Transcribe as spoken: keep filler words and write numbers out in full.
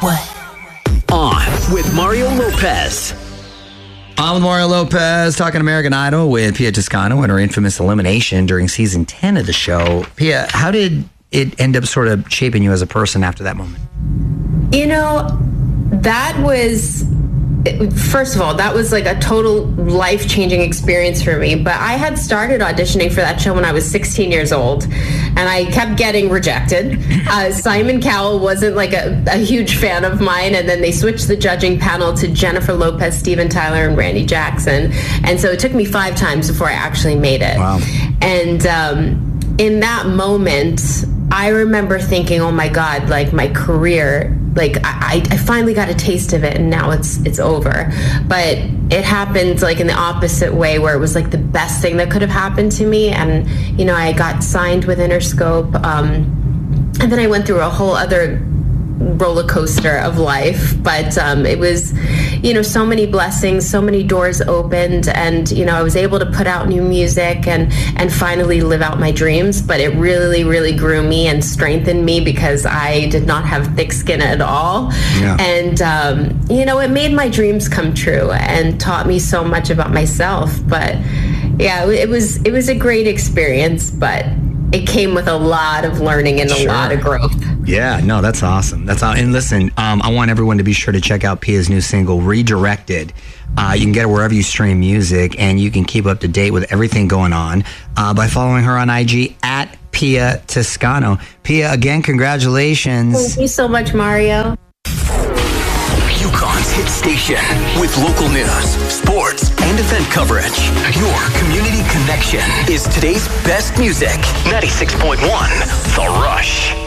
What? On with Mario Lopez. I'm with Mario Lopez, talking American Idol with Pia Toscano and her infamous elimination during season ten of the show. Pia, how did it end up sort of shaping you as a person after that moment? You know, that was, first of all, that was like a total life-changing experience for me. But I had started auditioning for that show when I was sixteen years old, and I kept getting rejected. Uh, Simon Cowell wasn't like a, a huge fan of mine, and then they switched the judging panel to Jennifer Lopez, Steven Tyler, and Randy Jackson. And so it took me five times before I actually made it. Wow. And um, in that moment, I remember thinking, oh my God, like my career, like I, I finally got a taste of it and now it's it's over. But it happened like in the opposite way, where it was like the best thing that could have happened to me. And, you know, I got signed with Interscope. Um, and then I went through a whole other roller coaster of life. But um, it was, you know, so many blessings, so many doors opened, and, you know, I was able to put out new music and, and finally live out my dreams. But it really, really grew me and strengthened me because I did not have thick skin at all. Yeah. And, um, you know, it made my dreams come true and taught me so much about myself. But yeah, it was, it was a great experience, but it came with a lot of learning and a Sure. lot of growth. Yeah, no, that's awesome. That's awesome. And listen, um, I want everyone to be sure to check out Pia's new single, Redirected. Uh, you can get it wherever you stream music, and you can keep up to date with everything going on uh, by following her on I G at Pia Toscano. Pia, again, congratulations. Thank you so much, Mario. Yukon's hit station with local news, sports, and event coverage. Your community connection is today's best music. ninety-six point one The Rush.